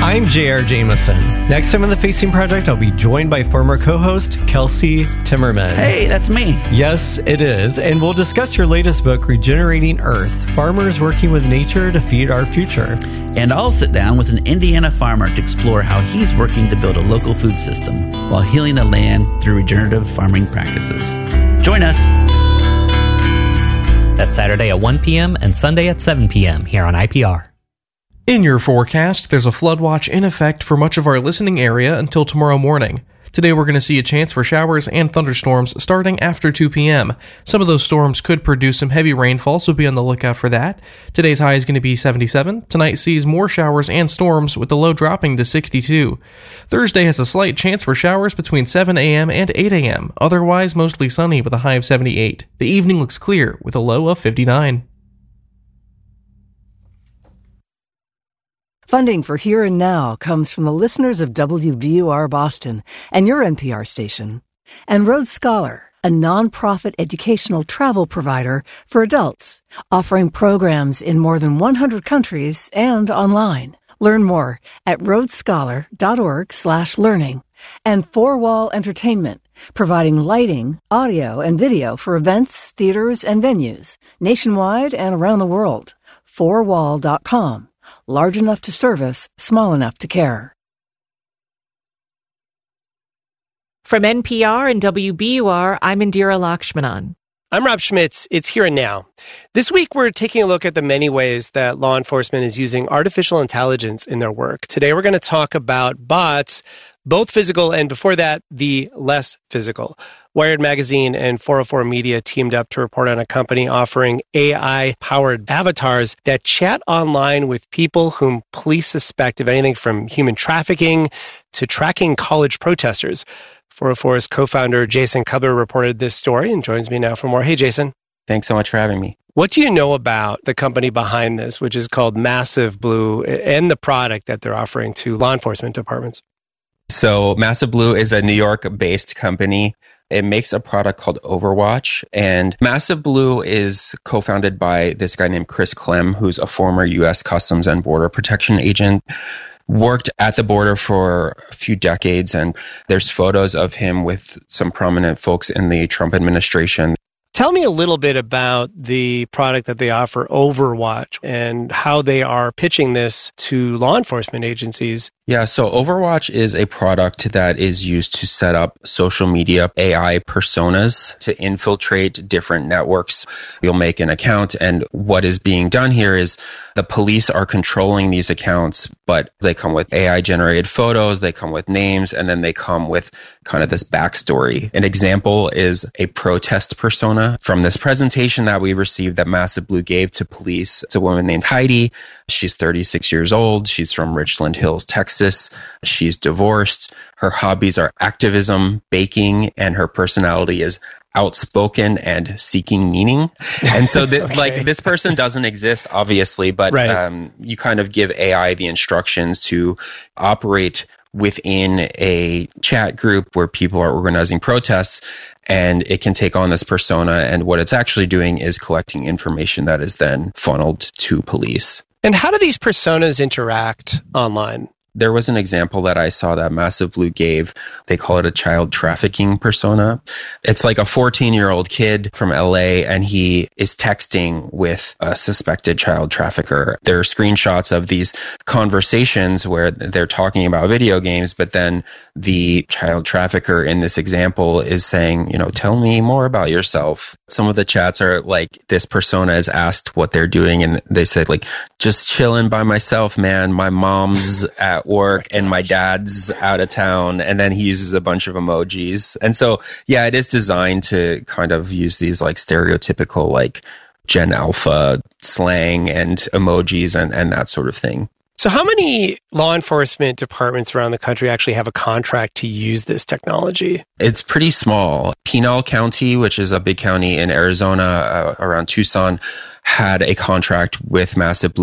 I'm J.R. Jameson. Next time on The Facing Project, I'll be joined by former co-host Kelsey Timmerman. Hey, that's me. Yes, it is. And we'll discuss your latest book, Regenerating Earth, Farmers Working with Nature to Feed Our Future. And I'll sit down with an Indiana farmer to explore how he's working to build a local food system while healing the land through regenerative farming practices. Join us. That's Saturday at 1 p.m. and Sunday at 7 p.m. here on IPR. In your forecast, there's a flood watch in effect for much of our listening area until tomorrow morning. Today we're going to see a chance for showers and thunderstorms starting after 2 p.m. Some of those storms could produce some heavy rainfall, so be on the lookout for that. Today's high is going to be 77. Tonight sees more showers and storms with the low dropping to 62. Thursday has a slight chance for showers between 7 a.m. and 8 a.m. Otherwise, mostly sunny with a high of 78. The evening looks clear with a low of 59. Funding for Here and Now comes from the listeners of WBUR Boston and your NPR station, and Rhodes Scholar, a nonprofit educational travel provider for adults, offering programs in more than 100 countries and online. Learn more at rhodesscholar.org/learning. And Four Wall Entertainment, providing lighting, audio, and video for events, theaters, and venues nationwide and around the world. fourwall.com. Large enough to service, small enough to care. From NPR and WBUR, I'm Indira Lakshmanan. I'm Rob Schmitz. It's Here and Now. This week, we're taking a look at the many ways that law enforcement is using artificial intelligence in their work. Today, we're going to talk about bots, both physical and, before that, the less physical. Wired Magazine and 404 Media teamed up to report on a company offering AI-powered avatars that chat online with people whom police suspect of anything from human trafficking to tracking college protesters. 404's co-founder Jason Cubler reported this story and joins me now for more. Hey, Jason. Thanks so much for having me. What do you know about the company behind this, which is called Massive Blue, and the product that they're offering to law enforcement departments? So Massive Blue is a New York-based company. It makes a product called Overwatch, and Massive Blue is co-founded by this guy named Chris Clem, who's a former U.S. Customs and Border Protection agent, worked at the border for a few decades, and there's photos of him with some prominent folks in the Trump administration. Tell me a little bit about the product that they offer, Overwatch, and how they are pitching this to law enforcement agencies. Yeah, so Overwatch is a product that is used to set up social media AI personas to infiltrate different networks. You'll make an account, and what is being done here is the police are controlling these accounts, but they come with AI-generated photos, they come with names, and then they come with kind of this backstory. An example is a protest persona from this presentation that we received that Massive Blue gave to police. It's a woman named Heidi. She's 36 years old. She's from Richland Hills, Texas. She's divorced. Her hobbies are activism, baking, and her personality is outspoken and seeking meaning. And so okay. Like this person doesn't exist, obviously, but right. You kind of give AI the instructions to operate within a chat group where people are organizing protests, and it can take on this persona. And what it's actually doing is collecting information that is then funneled to police. And how do these personas interact online? There was an example that I saw that Massive Blue gave. They call it a child trafficking persona. It's like a 14-year-old kid from LA, and he is texting with a suspected child trafficker. There are screenshots of these conversations where they're talking about video games, but then the child trafficker in this example is saying, tell me more about yourself. Some of the chats are like, this persona is asked what they're doing, and they said, like, just chilling by myself, man. My mom's at work and my dad's out of town. And then he uses a bunch of emojis. And so, yeah, it is designed to kind of use these like stereotypical like Gen Alpha slang and emojis and that sort of thing. So how many law enforcement departments around the country actually have a contract to use this technology? It's pretty small. Pinal County, which is a big county in Arizona around Tucson, had a contract with Massive Blue